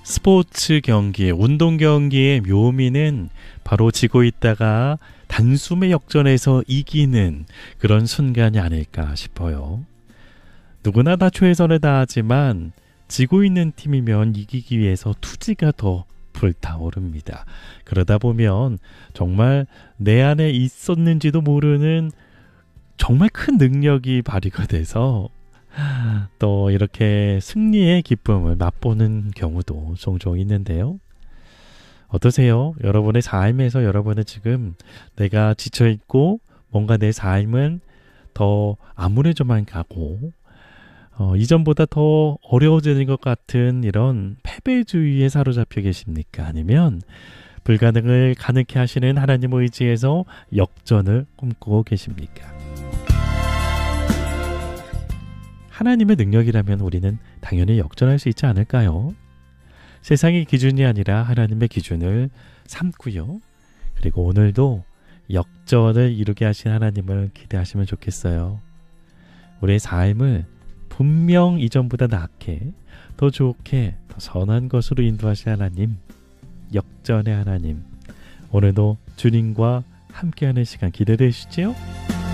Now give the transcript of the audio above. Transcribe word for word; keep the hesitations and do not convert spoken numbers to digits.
스포츠 경기, 운동 경기의 묘미는 바로 지고 있다가 단숨에 역전해서 이기는 그런 순간이 아닐까 싶어요. 누구나 다 최선을 다하지만 지고 있는 팀이면 이기기 위해서 투지가 더 불타오릅니다. 그러다 보면 정말 내 안에 있었는지도 모르는 정말 큰 능력이 발휘가 돼서 또 이렇게 승리의 기쁨을 맛보는 경우도 종종 있는데요. 어떠세요? 여러분의 삶에서 여러분은 지금 내가 지쳐있고 뭔가 내 삶은 더 암울해져만 가고 어, 이전보다 더 어려워지는 것 같은 이런 패배주의에 사로잡혀 계십니까? 아니면 불가능을 가능케 하시는 하나님 의지에서 역전을 꿈꾸고 계십니까? 하나님의 능력이라면 우리는 당연히 역전할 수 있지 않을까요? 세상의 기준이 아니라 하나님의 기준을 삼고요. 그리고 오늘도 역전을 이루게 하신 하나님을 기대하시면 좋겠어요. 우리의 삶을 분명 이전보다 낫게, 더 좋게, 더 선한 것으로 인도하신 하나님, 역전의 하나님, 오늘도 주님과 함께하는 시간 기대되시죠?